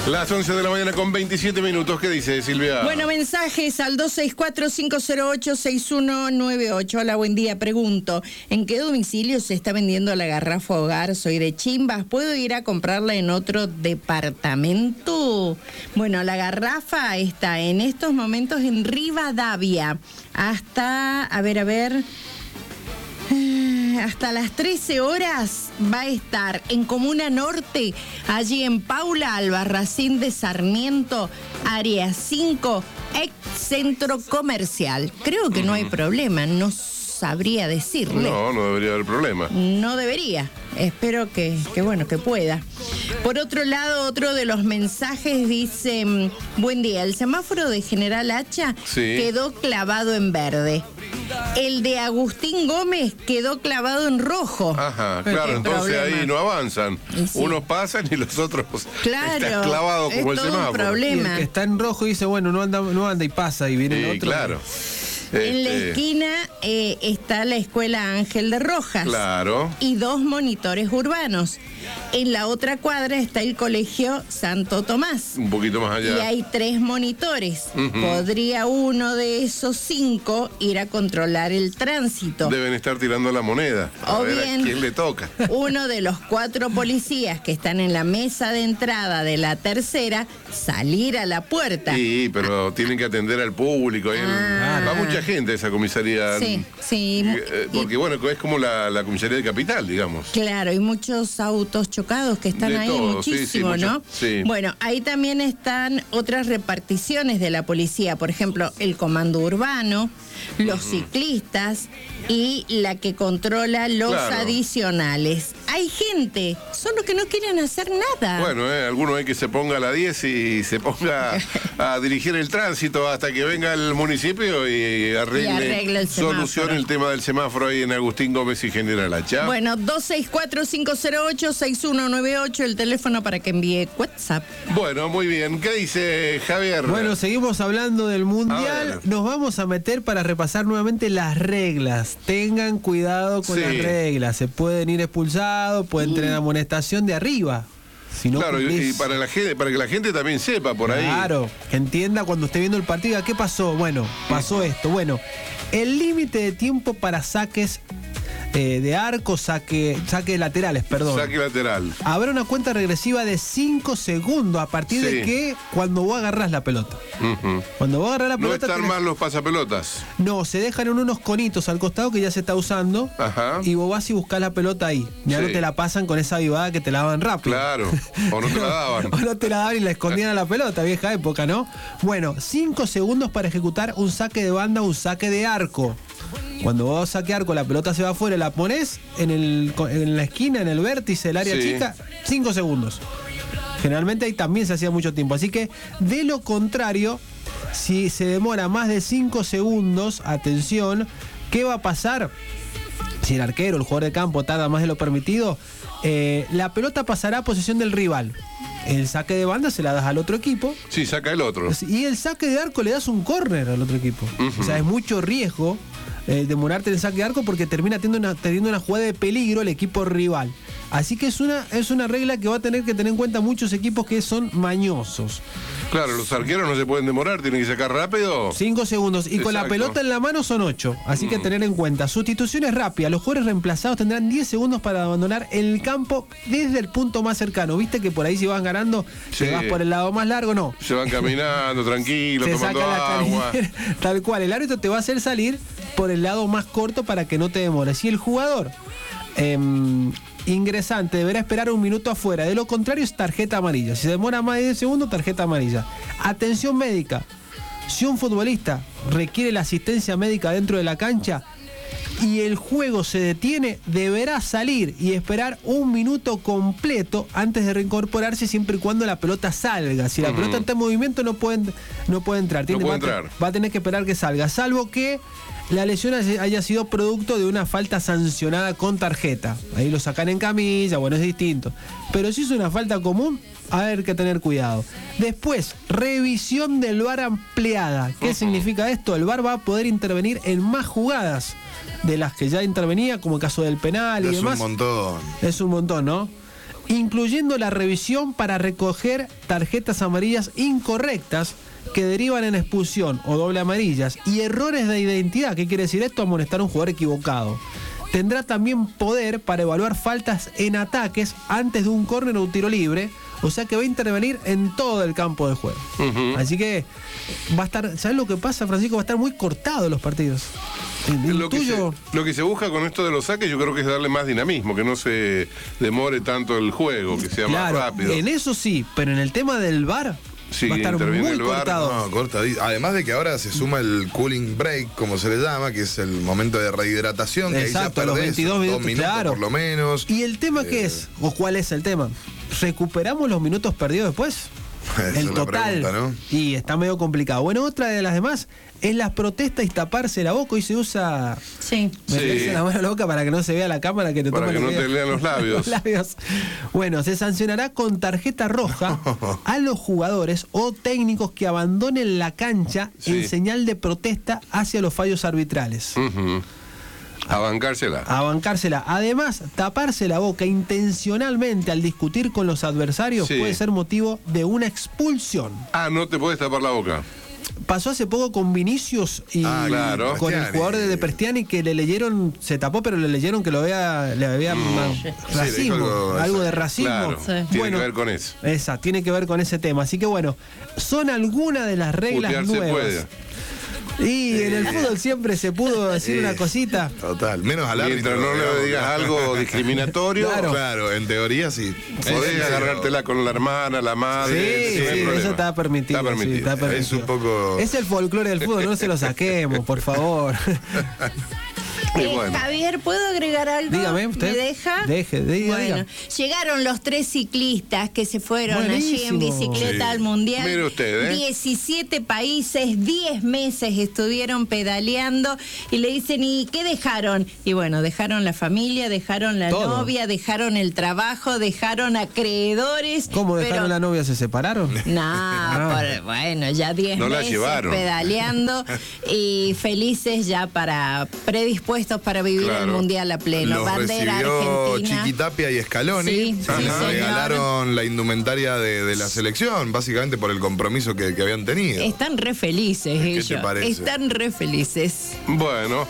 Las 11 de la mañana con 27 minutos. ¿Qué dice Silvia? Bueno, mensajes al 264-508-6198. Hola, buen día. Pregunto, ¿en qué domicilio se está vendiendo la garrafa hogar? Soy de Chimbas. ¿Puedo ir a comprarla en otro departamento? Bueno, la garrafa está en estos momentos en Rivadavia. Hasta, hasta las 13 horas va a estar en Comuna Norte, allí en Paula Albarracín de Sarmiento, área 5, ex centro comercial. Creo que no hay problema, no sabría decirle. No debería haber problema. No debería. Espero que pueda. Por otro lado, otro de los mensajes dice: buen día, el semáforo de General Hacha quedó clavado en verde. El de Agustín Gómez quedó clavado en rojo. Ajá, claro, entonces ahí no avanzan. Sí. Unos pasan y los otros están clavados como el semáforo. Un problema. Y el que está en rojo dice, bueno, no anda y pasa, y viene el otro. Claro. En la esquina está la Escuela Ángel de Rojas. Claro. Y 2 monitores urbanos. En la otra cuadra está el Colegio Santo Tomás. Un poquito más allá. Y hay 3 monitores. ¿Podría uno de esos 5 ir a controlar el tránsito? Deben estar tirando la moneda. A ver a quién le toca. Uno de los 4 policías que están en la mesa de entrada de la tercera, salir a la puerta. Sí, pero tienen que atender al público. Va mucha gente a esa comisaría. Sí. Porque bueno, es como la comisaría de Capital, digamos. Claro, hay muchos autos chocados que están ahí, muchísimo, ¿no? Sí. Bueno, ahí también están otras reparticiones de la policía, por ejemplo, el comando urbano, los ciclistas y la que controla los adicionales. Hay gente, son los que no quieren hacer nada. Bueno, alguno hay que se ponga a la 10 y se ponga a dirigir el tránsito hasta que venga el municipio y arregle solucione el tema del semáforo ahí en Agustín Gómez y General Hacha. Bueno, 264-508-6198, el teléfono para que envíe WhatsApp. Bueno, muy bien. ¿Qué dice Javier? Bueno, seguimos hablando del Mundial. Nos vamos a meter para repasar nuevamente las reglas. Tengan cuidado con las reglas. Se pueden ir expulsados, pueden tener amonestación de arriba. Si no claro, y para que la gente también sepa por ahí. Claro, que entienda cuando esté viendo el partido, ¿qué pasó? Bueno, pasó esto. Bueno, el límite de tiempo para saques de arco, saque laterales, perdón. Saque lateral. Habrá una cuenta regresiva de 5 segundos a partir de que cuando vos agarrás la pelota. Cuando vos agarrás la pelota. No están mal los pasapelotas. No, se dejan en unos conitos al costado que ya se está usando. Ajá. Y vos vas y buscás la pelota ahí. Ya no te la pasan con esa vivada que te la daban rápido. Claro. O no te la daban. O no te la daban y la escondían a la pelota, vieja época, ¿no? Bueno, 5 segundos para ejecutar un saque de banda, un saque de arco. Cuando vos saque arco, la pelota se va afuera, la pones en la esquina, en el vértice del área chica, 5 segundos. Generalmente ahí también se hacía mucho tiempo. Así que, de lo contrario, si se demora más de 5 segundos, atención, ¿qué va a pasar? Si el arquero, el jugador de campo, tarda más de lo permitido, la pelota pasará a posesión del rival. El saque de banda se la das al otro equipo. Sí, saca el otro. Y el saque de arco le das un córner al otro equipo. O sea, es mucho riesgo demorarte en el saque de arco porque termina teniendo una jugada de peligro el equipo rival. Así que es una regla que va a tener que tener en cuenta muchos equipos que son mañosos. Claro, los arqueros no se pueden demorar, tienen que sacar rápido. 5 segundos. Y con la pelota en la mano son 8. Así que tener en cuenta. Sustituciones rápidas. Los jugadores reemplazados tendrán 10 segundos para abandonar el campo desde el punto más cercano. ¿Viste que por ahí si vas ganando, te vas por el lado más largo? No. Se van caminando, tranquilos, tomando agua. Tal cual. El árbitro te va a hacer salir por el lado más corto para que no te demores. Y el jugador ingresante deberá esperar 1 minuto afuera. De lo contrario es tarjeta amarilla. Si se demora más de 10 segundos, tarjeta amarilla. Atención médica. Si un futbolista requiere la asistencia médica dentro de la cancha y el juego se detiene, deberá salir y esperar 1 minuto completo antes de reincorporarse, siempre y cuando la pelota salga. Si la pelota está en movimiento no puede entrar. Va a tener que esperar que salga, salvo que la lesión haya sido producto de una falta sancionada con tarjeta. Ahí lo sacan en camilla, bueno, es distinto. Pero si es una falta común, hay que tener cuidado. Después, revisión del VAR ampliada. ¿Qué significa esto? El VAR va a poder intervenir en más jugadas de las que ya intervenía, como el caso del penal y demás. Es un montón. Es un montón, ¿no? incluyendo la revisión para recoger tarjetas amarillas incorrectas que derivan en expulsión o doble amarillas y errores de identidad. ¿Qué quiere decir esto? Amonestar a un jugador equivocado. Tendrá también poder para evaluar faltas en ataques antes de un córner o un tiro libre. O sea que va a intervenir en todo el campo de juego. Así que va a estar, ¿sabes lo que pasa, Francisco? Va a estar muy cortado los partidos. Lo que se busca con esto de los saques, yo creo que es darle más dinamismo, que no se demore tanto el juego, que sea más rápido. En eso sí, pero en el tema del VAR sí, va a estar muy cortado. No, cortadito. Además de que ahora se suma el cooling break, como se le llama, que es el momento de rehidratación. Que exacto, ahí ya los 22 minutos, 2 minutos claro. por lo menos. ¿Y el tema qué es? ¿O cuál es el tema? ¿Recuperamos los minutos perdidos después? El total. Pregunta, ¿no? Y está medio complicado. Bueno, otra de las demás es las protestas y taparse la boca. Hoy se usa meterse la mano a la boca para que no se vea la cámara que te toma. Para que no te lean los labios. Bueno, se sancionará con tarjeta roja a los jugadores o técnicos que abandonen la cancha en señal de protesta hacia los fallos arbitrales. A bancársela. A bancársela. Además, taparse la boca intencionalmente al discutir con los adversarios puede ser motivo de una expulsión. Ah, no te puedes tapar la boca. Pasó hace poco con Vinicius y con el jugador de Prestiani, que le leyeron, se tapó, pero le leyeron que le había racismo, algo de racismo. Claro, tiene que ver con eso. Tiene que ver con ese tema. Así que bueno, son algunas de las reglas nuevas. Y en el fútbol siempre se pudo decir una cosita. Total, menos al árbitro. Mientras no le digas algo discriminatorio. Claro, en teoría sí. Podés agarrártela con la hermana, la madre. Sí, eso está permitido. Está permitido. Es un poco... Es el folclore del fútbol, no se lo saquemos, por favor. Bueno. Javier, ¿puedo agregar algo? Dígame, ¿usted? ¿Me deja? Diga. Llegaron los 3 ciclistas que se fueron allí en bicicleta al Mundial. Mire usted, 17 países, 10 meses estuvieron pedaleando y le dicen, ¿y qué dejaron? Y bueno, dejaron la familia, dejaron la novia, dejaron el trabajo, dejaron acreedores. ¿Cómo dejaron la novia? ¿Se separaron? No, bueno, ya 10 meses pedaleando y felices ya predispuestos para vivir el Mundial a pleno. Los bandera recibió argentina. Chiquitapia y Scaloni. Sí, regalaron la indumentaria de la selección, básicamente por el compromiso que habían tenido. Están re felices ellos. ¿Qué te parece? Están re felices. Bueno.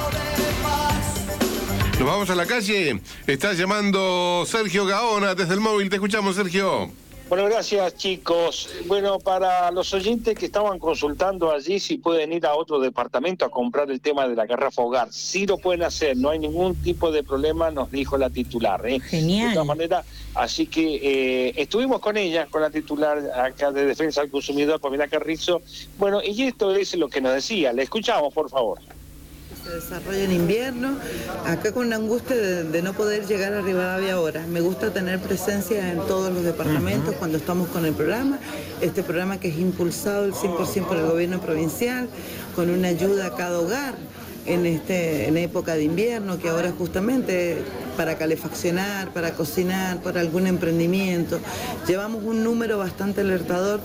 Nos vamos a la calle. Está llamando Sergio Gaona desde el móvil. Te escuchamos, Sergio. Bueno, gracias, chicos. Bueno, para los oyentes que estaban consultando allí si pueden ir a otro departamento a comprar el tema de la garrafa hogar, sí lo pueden hacer, no hay ningún tipo de problema, nos dijo la titular. Genial. De todas maneras, así que estuvimos con ella, con la titular acá de Defensa del Consumidor, Pamela Carrizo. Bueno, y esto es lo que nos decía. Le escuchamos, por favor. Se desarrolla en invierno, acá con la angustia de no poder llegar a Rivadavia ahora. Me gusta tener presencia en todos los departamentos cuando estamos con el programa, este programa que es impulsado el 100% por el gobierno provincial, con una ayuda a cada hogar en época de invierno, que ahora justamente para calefaccionar, para cocinar, para algún emprendimiento. Llevamos un número bastante alertador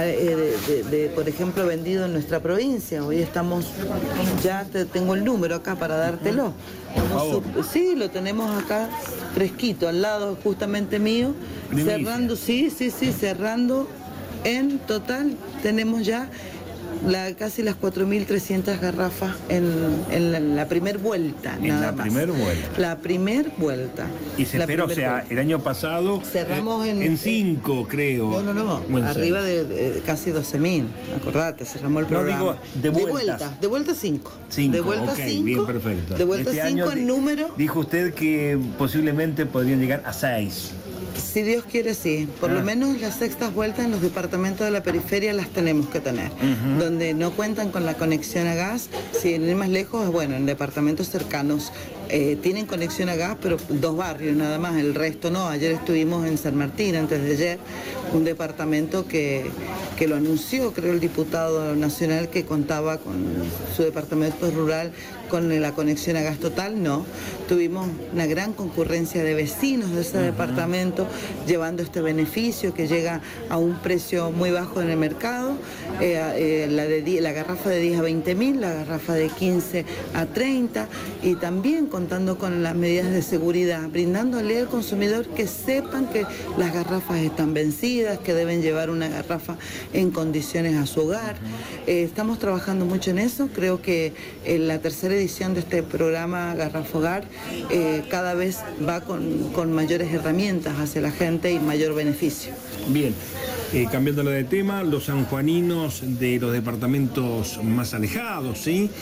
por ejemplo, vendido en nuestra provincia. Hoy estamos, ya tengo el número acá para dártelo. Sí, lo tenemos acá fresquito, al lado justamente mío, cerrando, cerrando. En total tenemos ya casi las 4.300 garrafas en la primer vuelta. La primer vuelta. Y se esperó, o sea, el año pasado cerramos en 5, creo. No, arriba de casi 12.000, acordate, cerramos el programa. No, digo, de vuelta 5. 5, de vuelta 5. Bien, perfecto. De vuelta 5 en número. Dijo usted que posiblemente podrían llegar a 6. Si Dios quiere, sí. Por lo menos las sextas vueltas en los departamentos de la periferia las tenemos que tener. Donde no cuentan con la conexión a gas, si ir más lejos, bueno, en departamentos cercanos tienen conexión a gas, pero 2 barrios nada más, el resto no. Ayer estuvimos en San Martín, antes de ayer, un departamento que lo anunció, creo, el diputado nacional, que contaba con su departamento rural con la conexión a gas total. No, tuvimos una gran concurrencia de vecinos de ese departamento llevando este beneficio que llega a un precio muy bajo en el mercado la garrafa de 10 a 20.000, la garrafa de 15 a 30, y también contando con las medidas de seguridad, brindándole al consumidor que sepan que las garrafas están vencidas, que deben llevar una garrafa en condiciones a su hogar. Estamos trabajando mucho en eso. Creo que en la tercera edición de este programa Garrafa Hogar cada vez va con mayores herramientas hacia la gente y mayor beneficio. Bien, cambiándolo de tema, los sanjuaninos de los departamentos más alejados, ¿sí?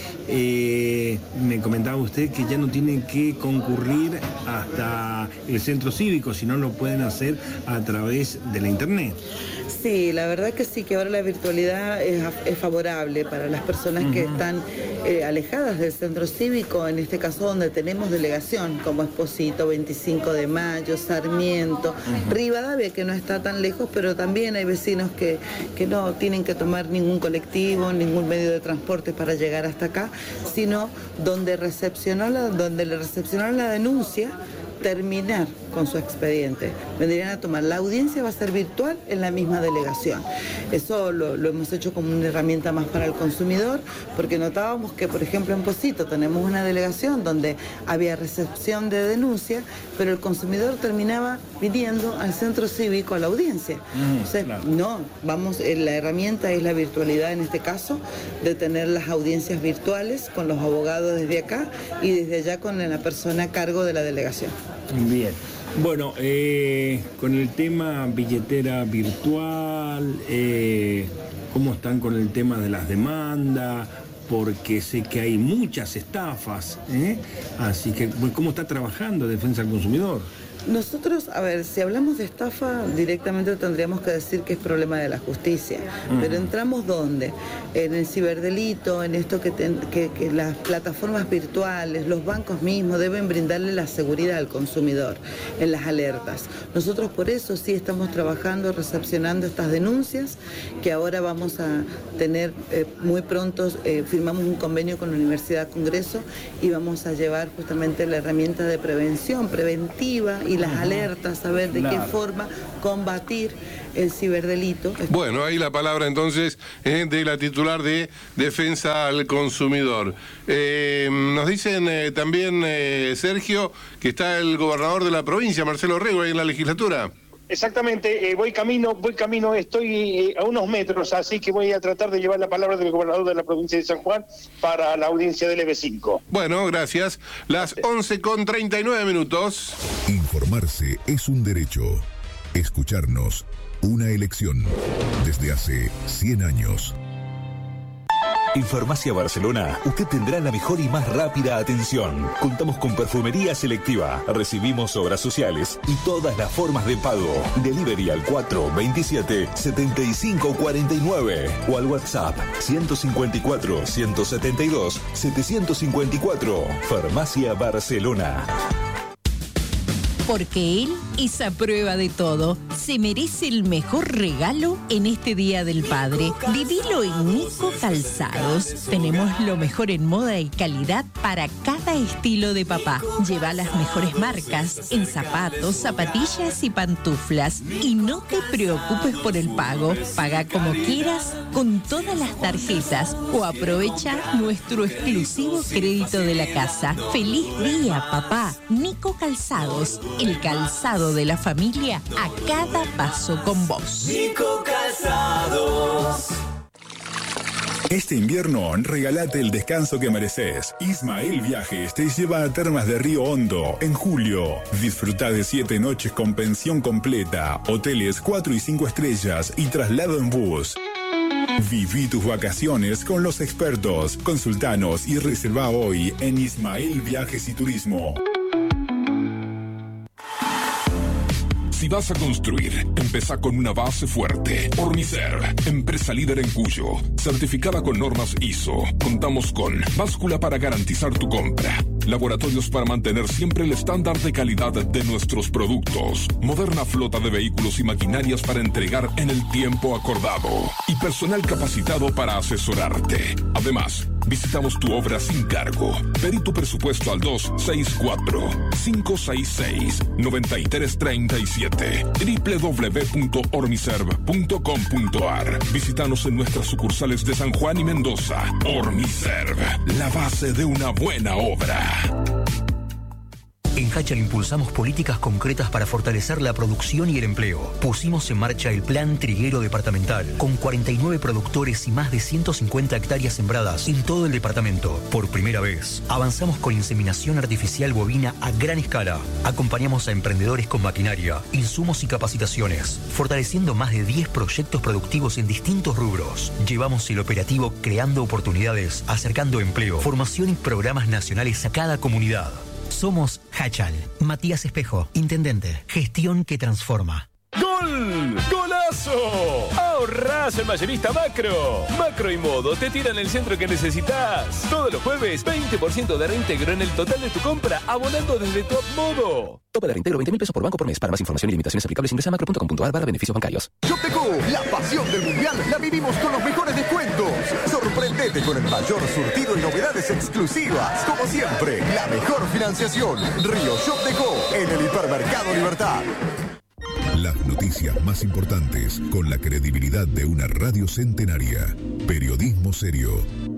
Me comentaba usted que ya no tienen que concurrir hasta el centro cívico, sino lo pueden hacer a través de la internet. Sí, la verdad que sí, que ahora la virtualidad es favorable para las personas que están alejadas del centro cívico, en este caso donde tenemos delegación, como Esposito, 25 de Mayo, Sarmiento, Rivadavia, que no está tan lejos, pero también hay vecinos que no tienen que tomar ningún colectivo, ningún medio de transporte para llegar hasta acá, sino donde le recepcionaron la denuncia, terminar con su expediente. Vendrían a tomar. La audiencia va a ser virtual en la misma delegación. Eso lo hemos hecho como una herramienta más para el consumidor, porque notábamos que, por ejemplo, en Posito tenemos una delegación donde había recepción de denuncia, pero el consumidor terminaba viniendo al centro cívico a la audiencia. Entonces, claro. No, la herramienta es la virtualidad en este caso, de tener las audiencias virtuales con los abogados desde acá y desde allá con la persona a cargo de la delegación. Bien. Bueno, con el tema billetera virtual, ¿cómo están con el tema de las demandas? Porque sé que hay muchas estafas, así que ¿cómo está trabajando Defensa del Consumidor? Nosotros, a ver, si hablamos de estafa, directamente tendríamos que decir que es problema de la justicia. Pero entramos ¿dónde? En el ciberdelito, en esto que las plataformas virtuales, los bancos mismos deben brindarle la seguridad al consumidor en las alertas. Nosotros por eso sí estamos trabajando, recepcionando estas denuncias, que ahora vamos a tener muy pronto, firmamos un convenio con la Universidad Congreso y vamos a llevar justamente la herramienta de prevención preventiva y las alertas, saber de qué forma combatir el ciberdelito. Bueno, ahí la palabra entonces de la titular de Defensa al Consumidor. Nos dicen también, Sergio, que está el gobernador de la provincia, Marcelo Rego, ahí en la legislatura. Exactamente, voy camino, estoy a unos metros, así que voy a tratar de llevar la palabra del gobernador de la provincia de San Juan para la audiencia del EB5. Bueno, gracias. Las 11:39. Informarse es un derecho. Escucharnos, una elección. Desde hace 100 años. En Farmacia Barcelona, usted tendrá la mejor y más rápida atención. Contamos con perfumería selectiva, recibimos obras sociales y todas las formas de pago. Delivery al 427-7549 o al WhatsApp 154-172-754. Farmacia Barcelona. Porque él es a prueba de todo. Se merece el mejor regalo en este Día del Padre. Vivilo en Nico Calzados. Tenemos lo mejor en moda y calidad para cada estilo de papá. Lleva las mejores marcas en zapatos, zapatillas y pantuflas. Y no te preocupes por el pago. Paga como quieras con todas las tarjetas o aprovecha nuestro exclusivo crédito de la casa. ¡Feliz día, papá! Nico Calzados. El calzado de la familia a cada paso con vos. Nico Calzados. Este invierno, regálate el descanso que mereces. Ismael Viajes te lleva a Termas de Río Hondo en julio. Disfruta de 7 noches con pensión completa, hoteles 4 y 5 estrellas y traslado en bus. Viví tus vacaciones con los expertos. Consultanos y reserva hoy en Ismael Viajes y Turismo. Si vas a construir, empezá con una base fuerte. Ornicer, empresa líder en Cuyo, certificada con normas ISO. Contamos con báscula para garantizar tu compra, laboratorios para mantener siempre el estándar de calidad de nuestros productos, moderna flota de vehículos y maquinarias para entregar en el tiempo acordado y personal capacitado para asesorarte. Además, Visitamos tu obra sin cargo. Pedí tu presupuesto al 264-566-9337. www.ormiserv.com.ar. Visítanos en nuestras sucursales de San Juan y Mendoza. Ormiserv, la base de una buena obra. En Hachal impulsamos políticas concretas para fortalecer la producción y el empleo. Pusimos en marcha el Plan Triguero Departamental, con 49 productores y más de 150 hectáreas sembradas en todo el departamento. Por primera vez, avanzamos con inseminación artificial bovina a gran escala. Acompañamos a emprendedores con maquinaria, insumos y capacitaciones, fortaleciendo más de 10 proyectos productivos en distintos rubros. Llevamos el operativo creando oportunidades, acercando empleo, formación y programas nacionales a cada comunidad. Somos Hachal. Matías Espejo, Intendente. Gestión que transforma. ¡Gol! ¡Golazo! ¡Ahorrás en Mayorista Macro! Macro y Modo te tiran el centro que necesitas. Todos los jueves, 20% de reintegro en el total de tu compra, abonando desde Top Modo. Tope de reintegro 20.000 pesos por banco por mes. Para más información y limitaciones aplicables ingresa a macro.com.ar/beneficios bancarios. Shopdeco, la pasión del mundial la vivimos con los mejores descuentos. Sorprendete con el mayor surtido y novedades exclusivas. Como siempre, la mejor financiación. Río Shopdeco, en el Hipermercado Libertad. Las noticias más importantes con la credibilidad de una radio centenaria. Periodismo serio.